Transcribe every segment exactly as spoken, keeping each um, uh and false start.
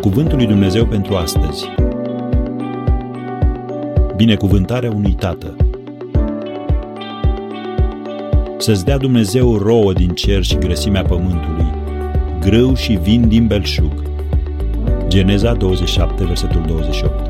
Cuvântul lui Dumnezeu pentru astăzi. Binecuvântarea unui tată. Să-ți dea Dumnezeu rouă din cer și grăsimea pământului, grâu și vin din belșug. Geneza douăzeci și șapte, versetul douăzeci și opt.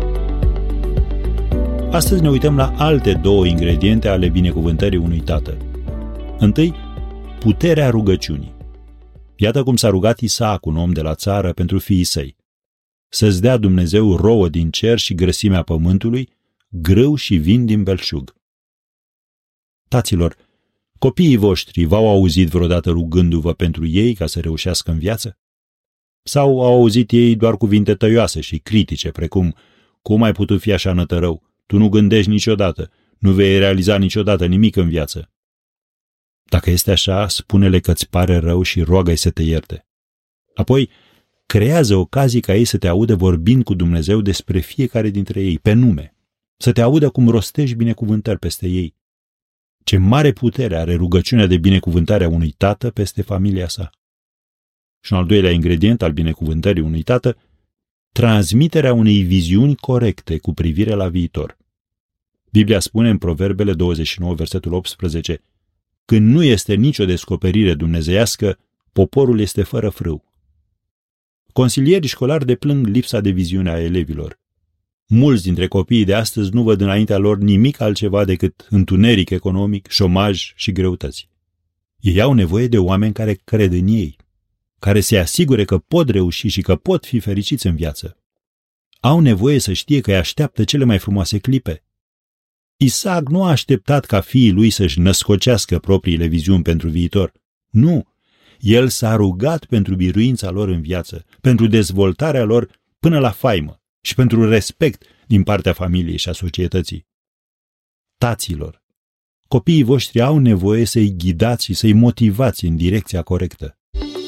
Astăzi ne uităm la alte două ingrediente ale binecuvântării unui tată. Întâi, puterea rugăciunii. Iată cum s-a rugat Isaac, un om de la țară, pentru fiii săi. Să-ți dea Dumnezeu rouă din cer și grăsimea pământului, grâu și vin din belșug. Taților, copiii voștri v-au auzit vreodată rugându-vă pentru ei ca să reușească în viață? Sau au auzit ei doar cuvinte tăioase și critice, precum: cum ai putut fi așa nătărău? Tu nu gândești niciodată, nu vei realiza niciodată nimic în viață. Dacă este așa, spune-le că-ți pare rău și roagă-i să te ierte. Apoi, creează ocazii ca ei să te audă vorbind cu Dumnezeu despre fiecare dintre ei, pe nume, să te audă cum rostești binecuvântări peste ei. Ce mare putere are rugăciunea de binecuvântare a unui tată peste familia sa. Și un al doilea ingredient al binecuvântării unui tată, transmiterea unei viziuni corecte cu privire la viitor. Biblia spune în Proverbele douăzeci și nouă, versetul optsprezece, când nu este nicio descoperire dumnezeiască, poporul este fără frâu. Consilierii școlari deplâng lipsa de viziune a elevilor. Mulți dintre copiii de astăzi nu văd înaintea lor nimic altceva decât întuneric economic, șomaj și greutăți. Ei au nevoie de oameni care cred în ei, care se asigure că pot reuși și că pot fi fericiți în viață. Au nevoie să știe că îi așteaptă cele mai frumoase clipe. Isaac nu a așteptat ca fiii lui să-și născocească propriile viziuni pentru viitor. Nu! El s-a rugat pentru biruința lor în viață, pentru dezvoltarea lor până la faimă și pentru respect din partea familiei și a societății. Taților, copiii voștri au nevoie să-i ghidați și să-i motivați în direcția corectă.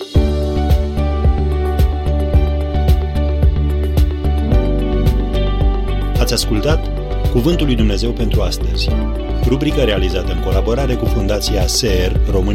Ați ascultat Cuvântul lui Dumnezeu pentru astăzi, rubrică realizată în colaborare cu Fundația S E R România.